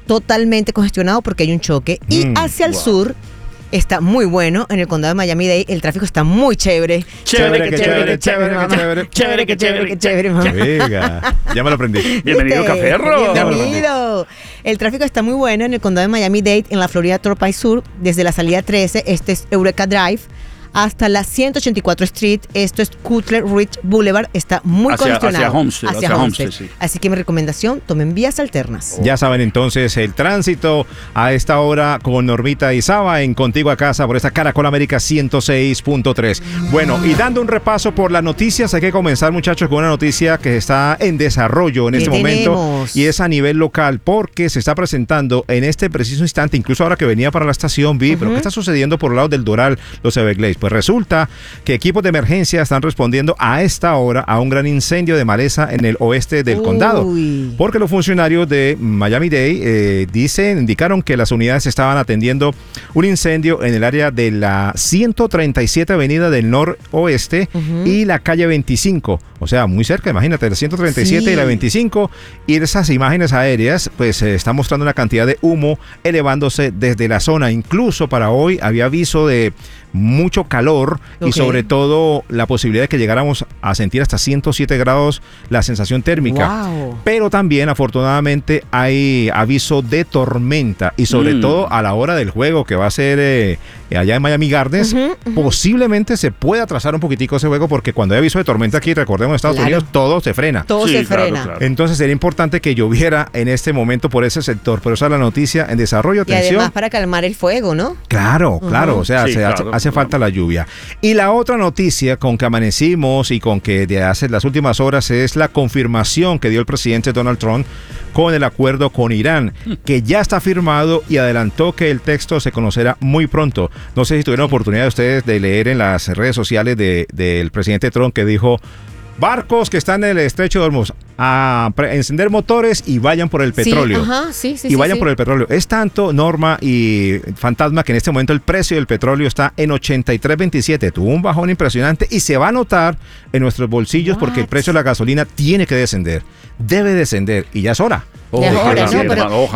totalmente congestionado porque hay un choque. Y hacia el sur está muy bueno. En el condado de Miami-Dade el tráfico está muy chévere. Chévere, mamá. Oiga, ya me lo aprendí. Bienvenido, Cafferro. Bienvenido. El tráfico está muy bueno en el condado de Miami-Dade, en la Florida Turnpike Sur, desde la salida 13, este es Eureka Drive, hasta la 184 Street, esto es Cutler Ridge Boulevard, está muy congestionado. Hacia Homestead, sí. Así que mi recomendación, tomen vías alternas. Ya saben entonces el tránsito a esta hora con Normita y Saba en Contigo a Casa por esta Caracol América 106.3. Bueno, y dando un repaso por las noticias, hay que comenzar, muchachos, con una noticia que está en desarrollo en este momento y es a nivel local porque se está presentando en este preciso instante, incluso ahora que venía para la estación, vi, pero ¿qué está sucediendo por el lado del Doral, los Everglades? Pues resulta que equipos de emergencia están respondiendo a esta hora a un gran incendio de maleza en el oeste del condado. Porque los funcionarios de Miami-Dade indicaron que las unidades estaban atendiendo un incendio en el área de la 137 avenida del noroeste y la calle 25. O sea, muy cerca, imagínate, la 137 y la 25. Y esas imágenes aéreas, pues están mostrando una cantidad de humo elevándose desde la zona. Incluso para hoy había aviso de mucho calor y sobre todo la posibilidad de que llegáramos a sentir hasta 107 grados la sensación térmica. Pero también afortunadamente hay aviso de tormenta y sobre todo a la hora del juego que va a ser allá en Miami Gardens, posiblemente se pueda atrasar un poquitico ese juego porque cuando hay aviso de tormenta aquí, recordemos, en Estados Unidos todo se frena. Todo se frena. Claro. Entonces sería importante que lloviera en este momento por ese sector, pero esa es la noticia en desarrollo. Y atención. además para calmar el fuego, ¿no? Claro, o sea, Sí, hace falta la lluvia. Y la otra noticia con que amanecimos y con que de hace las últimas horas es la confirmación que dio el presidente Donald Trump con el acuerdo con Irán, que ya está firmado y adelantó que el texto se conocerá muy pronto. No sé si tuvieron oportunidad ustedes de leer en las redes sociales del presidente Trump que dijo: barcos que están en el estrecho de Hormuz a encender motores y vayan por el petróleo. Por el petróleo. Es tanto, Norma y Fantasma, que en este momento el precio del petróleo está en 83.27. Tuvo un bajón impresionante y se va a notar en nuestros bolsillos porque el precio de la gasolina tiene que descender. Debe descender y ya es hora. Ya es hora, ¿no? Pero